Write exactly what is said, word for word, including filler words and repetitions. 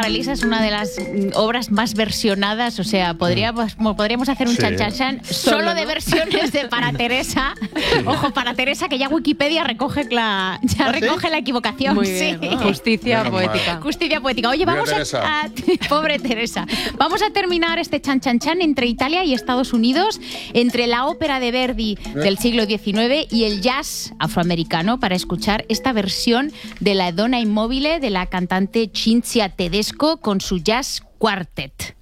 Elisa es una de las obras más versionadas, o sea, podríamos, podríamos hacer un Sí. chan chan chan solo, solo ¿no? de versiones de Para Teresa. Ojo, Para Teresa, que ya Wikipedia recoge la, ya ¿Ah, recoge sí? la equivocación. Muy bien, sí. ¿no? Justicia Menos poética. mal. Justicia poética. Oye, vamos Teresa. a, a... Pobre Teresa. Vamos a terminar este chan chan chan entre Italia y Estados Unidos, entre la ópera de Verdi del siglo diecinueve y el jazz afroamericano, para escuchar esta versión de La Donna Immobile de la cantante Cinzia Tedesco con su Jazz Quartet.